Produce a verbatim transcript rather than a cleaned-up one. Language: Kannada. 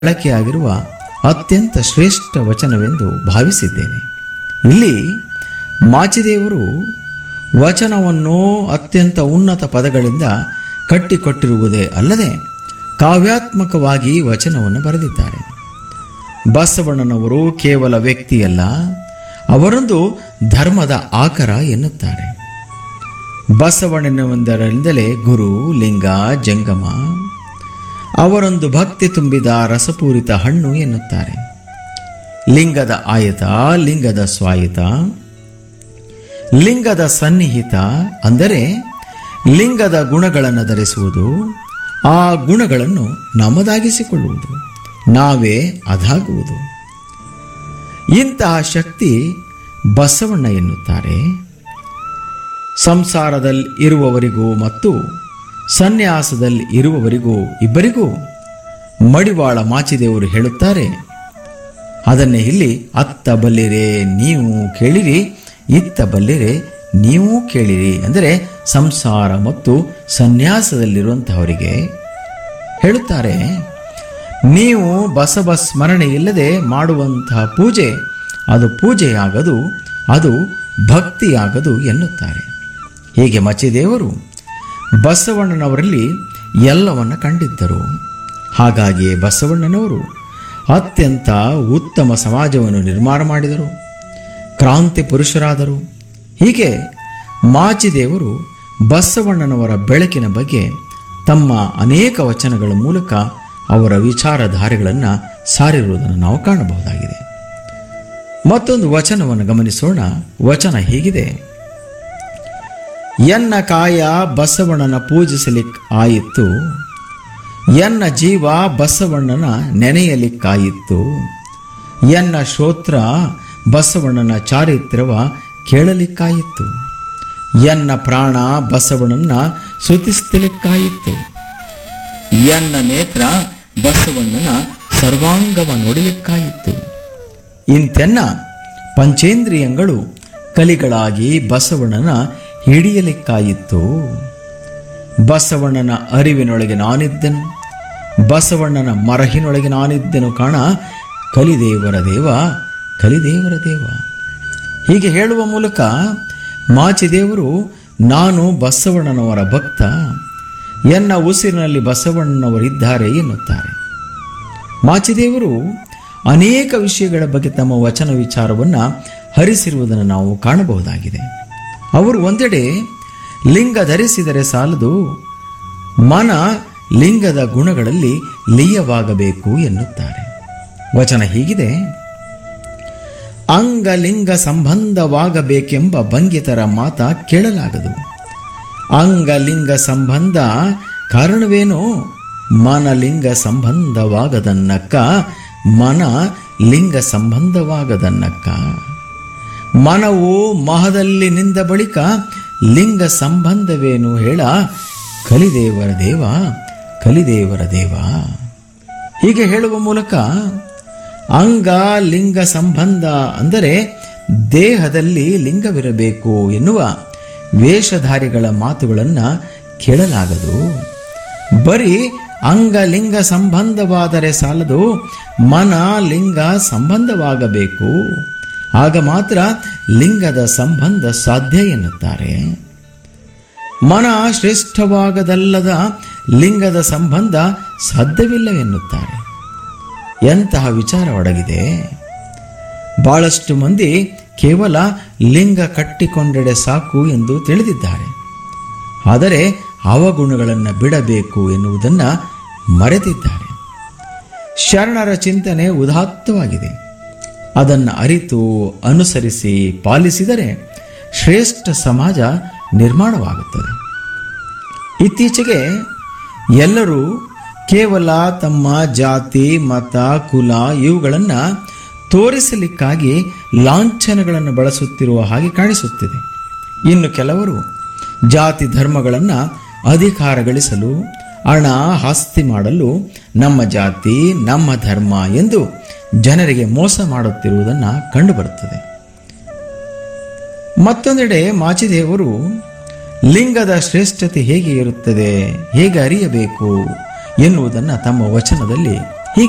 ಬಳಕೆಯಾಗಿರುವ ಅತ್ಯಂತ ಶ್ರೇಷ್ಠ ವಚನವೆಂದು ಭಾವಿಸಿದ್ದೇನೆ. ಇಲ್ಲಿ ಮಾಚಿದೇವರು ವಚನವನ್ನು ಅತ್ಯಂತ ಉನ್ನತ ಪದಗಳಿಂದ ಕಟ್ಟಿಕೊಟ್ಟಿರುವುದೇ ಅಲ್ಲದೆ ಕಾವ್ಯಾತ್ಮಕವಾಗಿ ವಚನವನ್ನು ಬರೆದಿದ್ದಾರೆ. ಬಸವಣ್ಣನವರು ಕೇವಲ ವ್ಯಕ್ತಿಯಲ್ಲ, ಅವರೊಂದು ಧರ್ಮದ ಆಕರ ಎನ್ನುತ್ತಾರೆ. ಬಸವಣ್ಣನೆಂದರಿಂದಲೇ ಗುರು, ಲಿಂಗ, ಜಂಗಮ. ಅವರೊಂದು ಭಕ್ತಿ ತುಂಬಿದ ರಸಪೂರಿತ ಹಣ್ಣು ಎನ್ನುತ್ತಾರೆ. ಲಿಂಗದ ಆಯತ, ಲಿಂಗದ ಸ್ವಾಯತ, ಲಿಂಗದ ಸನ್ನಿಹಿತ ಅಂದರೆ ಲಿಂಗದ ಗುಣಗಳನ್ನು ಧರಿಸುವುದು, ಆ ಗುಣಗಳನ್ನು ನಮ್ಮದಾಗಿಸಿಕೊಳ್ಳುವುದು, ನಾವೇ ಅದಾಗುವುದು. ಇಂತಹ ಶಕ್ತಿ ಬಸವಣ್ಣ ಎನ್ನುತ್ತಾರೆ. ಸಂಸಾರದಲ್ಲಿ ಇರುವವರಿಗೂ ಮತ್ತು ಸನ್ಯಾಸದಲ್ಲಿ ಇರುವವರಿಗೂ ಇಬ್ಬರಿಗೂ ಮಡಿವಾಳ ಮಾಚಿದೇವರು ಹೇಳುತ್ತಾರೆ. ಅದನ್ನೇ ಇಲ್ಲಿ ಅತ್ತ ಬಲ್ಲಿರೆ ನೀವು ಕೇಳಿರಿ, ಇತ್ತ ಬಲ್ಲಿರೆ ನೀವು ಕೇಳಿರಿ ಅಂದರೆ ಸಂಸಾರ ಮತ್ತು ಸನ್ಯಾಸದಲ್ಲಿರುವಂತಹವರಿಗೆ ಹೇಳುತ್ತಾರೆ. ನೀವು ಬಸವ ಸ್ಮರಣೆ ಇಲ್ಲದೆ ಮಾಡುವಂತಹ ಪೂಜೆ ಅದು ಪೂಜೆಯಾಗದು, ಅದು ಭಕ್ತಿಯಾಗದು ಎನ್ನುತ್ತಾರೆ. ಹೀಗೆ ಮಚಿದೇವರು ಬಸವಣ್ಣನವರಲ್ಲಿ ಎಲ್ಲವನ್ನ ಕಂಡಿದ್ದರು. ಹಾಗಾಗಿಯೇ ಬಸವಣ್ಣನವರು ಅತ್ಯಂತ ಉತ್ತಮ ಸಮಾಜವನ್ನು ನಿರ್ಮಾಣ ಮಾಡಿದರು, ಕ್ರಾಂತಿ ಪುರುಷರಾದರು. ಹೀಗೆ ಮಾಚಿದೇವರು ಬಸವಣ್ಣನವರ ಬೆಳಕಿನ ಬಗ್ಗೆ ತಮ್ಮ ಅನೇಕ ವಚನಗಳ ಮೂಲಕ ಅವರ ವಿಚಾರಧಾರೆಗಳನ್ನು ಸಾರಿರುವುದನ್ನು ನಾವು ಕಾಣಬಹುದಾಗಿದೆ. ಮತ್ತೊಂದು ವಚನವನ್ನು ಗಮನಿಸೋಣ. ವಚನ ಹೀಗಿದೆ: ಎನ್ನ ಕಾಯ ಬಸವಣ್ಣನ ಪೂಜಿಸಲಿಕ್ಕೆ ಆಯಿತು, ಎನ್ನ ಜೀವ ಬಸವಣ್ಣನ ನೆನೆಯಲಿಕ್ಕಾಯಿತು, ಎನ್ನ ಶ್ರೋತ್ರ ಬಸವಣ್ಣನ ಚಾರಿತ್ರ್ಯವ ಕೇಳಲಿಕ್ಕಾಯಿತು, ಎನ್ನ ಪ್ರಾಣ ಬಸವಣ್ಣನ ಸ್ತುತಿಸಲಿಕ್ಕಾಯಿತು, ಎನ್ನ ನೇತ್ರ ಬಸವಣ್ಣನ ಸರ್ವಾಂಗವ ನೋಡಲಿಕ್ಕಾಯಿತು. ಇಂತೆನ್ನ ಪಂಚೇಂದ್ರಿಯಗಳು ಕಲಿಗಳಾಗಿ ಬಸವಣ್ಣನ ಹಿಡಿಯಲಿಕ್ಕಾಯಿತು. ಬಸವಣ್ಣನ ಅರಿವಿನೊಳಗೆ ನಾನಿದ್ದೆನು, ಬಸವಣ್ಣನ ಮರಹಿನೊಳಗೆ ನಾನಿದ್ದೆನು ಕಾಣ, ಕಲಿದೇವರ ದೇವ, ಕಲಿದೇವರ ದೇವ. ಹೀಗೆ ಹೇಳುವ ಮೂಲಕ ಮಾಚಿದೇವರು ನಾನು ಬಸವಣ್ಣನವರ ಭಕ್ತ, ಎನ್ನ ಉಸಿರಿನಲ್ಲಿ ಬಸವಣ್ಣನವರಿದ್ದಾರೆ ಎನ್ನುತ್ತಾರೆ. ಮಾಚಿದೇವರು ಅನೇಕ ವಿಷಯಗಳ ಬಗ್ಗೆ ತಮ್ಮ ವಚನ ವಿಚಾರವನ್ನು ಹರಿಸಿರುವುದನ್ನು ನಾವು ಕಾಣಬಹುದಾಗಿದೆ. ಅವರು ಒಂದೆಡೆ ಲಿಂಗ ಧರಿಸಿದರೆ ಸಾಲದು, ಮನ ಲಿಂಗದ ಗುಣಗಳಲ್ಲಿ ಲೀಯವಾಗಬೇಕು ಎನ್ನುತ್ತಾರೆ. ವಚನ ಹೀಗಿದೆ: ಅಂಗಲಿಂಗ ಸಂಬಂಧವಾಗಬೇಕೆಂಬ ಭಂಗಿತರ ಮಾತ ಕೇಳಲಾಗದು. ಅಂಗಲಿಂಗ ಸಂಬಂಧ ಕಾರಣವೇನೋ, ಮನಲಿಂಗ ಸಂಬಂಧವಾಗದನ್ನಕ್ಕ, ಮನ ಲಿಂಗ ಸಂಬಂಧವಾಗದನ್ನಕ್ಕ. ಮನವು ಮಹದಲ್ಲಿ ನಿಂದ ಬಳಿಕ ಲಿಂಗ ಸಂಬಂಧವೇನು ಹೇಳ, ಕಲಿದೇವರ ದೇವ, ಕಲಿದೇವರ ದೇವ. ಹೀಗೆ ಹೇಳುವ ಮೂಲಕ ಅಂಗ ಲಿಂಗ ಸಂಬಂಧ ಅಂದರೆ ದೇಹದಲ್ಲಿ ಲಿಂಗವಿರಬೇಕು ಎನ್ನುವ ವೇಷಧಾರಿಗಳ ಮಾತುಗಳನ್ನು ಕೇಳಲಾಗದು. ಬರೀ ಅಂಗಲಿಂಗ ಸಂಬಂಧವಾದರೆ ಸಾಲದು, ಮನ ಲಿಂಗ ಸಂಬಂಧವಾಗಬೇಕು, ಆಗ ಮಾತ್ರ ಲಿಂಗದ ಸಂಬಂಧ ಸಾಧ್ಯ ಎನ್ನುತ್ತಾರೆ. ಮನ ಶ್ರೇಷ್ಠವಾಗದಲ್ಲದ ಲಿಂಗದ ಸಂಬಂಧ ಸಾಧ್ಯವಿಲ್ಲವೆನ್ನುತ್ತಾರೆ. ಎಂತಹ ವಿಚಾರ ಒಡಗಿದೆ. ಬಹಳಷ್ಟು ಮಂದಿ ಕೇವಲ ಲಿಂಗ ಕಟ್ಟಿಕೊಂಡೆಡೆ ಸಾಕು ಎಂದು ತಿಳಿದಿದ್ದಾರೆ. ಆದರೆ ಅವಗುಣಗಳನ್ನು ಬಿಡಬೇಕು ಎನ್ನುವುದನ್ನು ಮರೆತಿದ್ದಾರೆ. ಶರಣರ ಚಿಂತನೆ ಉದಾತ್ತವಾಗಿದೆ. ಅದನ್ನು ಅರಿತು ಅನುಸರಿಸಿ ಪಾಲಿಸಿದರೆ ಶ್ರೇಷ್ಠ ಸಮಾಜ ನಿರ್ಮಾಣವಾಗುತ್ತದೆ. ಇತ್ತೀಚೆಗೆ ಎಲ್ಲರೂ ಕೇವಲ ತಮ್ಮ ಜಾತಿ, ಮತ, ಕುಲ ಇವುಗಳನ್ನು ತೋರಿಸಲಿಕ್ಕಾಗಿ ಲಾಂಛನಗಳನ್ನು ಬಳಸುತ್ತಿರುವ ಹಾಗೆ ಕಾಣಿಸುತ್ತಿದೆ. ಇನ್ನು ಕೆಲವರು ಜಾತಿ ಧರ್ಮಗಳನ್ನು ಅಧಿಕಾರ ಗಳಿಸಲು, ಹಣ ಆಸ್ತಿ ಮಾಡಲು ನಮ್ಮ ಜಾತಿ ನಮ್ಮ ಧರ್ಮ ಎಂದು ಜನರಿಗೆ ಮೋಸ ಮಾಡುತ್ತಿರುವುದನ್ನು ಕಂಡುಬರುತ್ತದೆ. ಮತ್ತೊಂದೆಡೆ ಮಾಚಿದೇವರು ಲಿಂಗದ ಶ್ರೇಷ್ಠತೆ ಹೇಗೆ ಇರುತ್ತದೆ, ಹೇಗೆ ಅರಿಯಬೇಕು ಎನ್ನುವುದನ್ನು ತಮ್ಮ ವಚನದಲ್ಲಿ